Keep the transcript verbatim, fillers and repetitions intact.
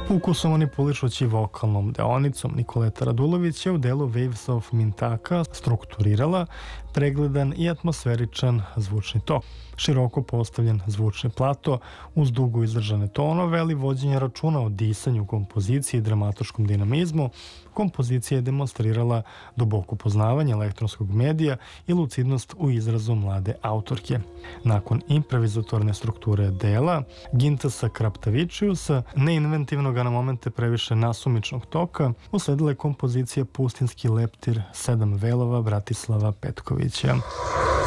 Ukusom manipulišući vokalnom deonicom, Nikoleta Radulović je u delu Waves of Mintaka strukturirala pregledan i atmosferičan zvučni tok. Široko postavljen zvučni plato uz dugo izdržane tonove, ali vođenje računa o disanju kompoziciji i dramatoškom dinamizmu, kompozicija je demonstrirala duboko poznavanje elektronskog medija i lucidnost u izrazu mlade autorke. Nakon improvizatorne strukture dela, Gintasa Kraptavičiusa, neinventivnog na momente previše nasumičnog toka, usledila je kompozicija Pustinski leptir sedam velova Bratislava Petkovića.